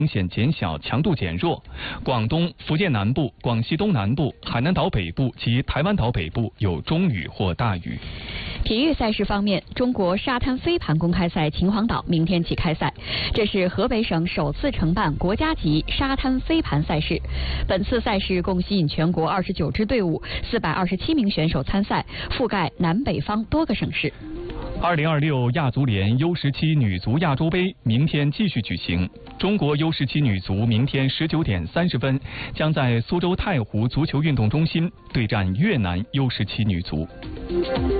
明显减小，强度减弱。广东、福建南部、广西东南部、海南岛北部及台湾岛北部有中雨或大雨。 体育赛事方面，中国沙滩飞盘公开赛秦皇岛明天起开赛，这是河北省首次承办国家级沙滩飞盘赛事。本次赛事共吸引全国29支队伍、427名选手参赛，覆盖南北方多个省市。 2026亚足联 U17 女足亚洲杯明天继续举行，中国 U17 女足明天19点30分将在苏州太湖足球运动中心对战越南 U17 女足。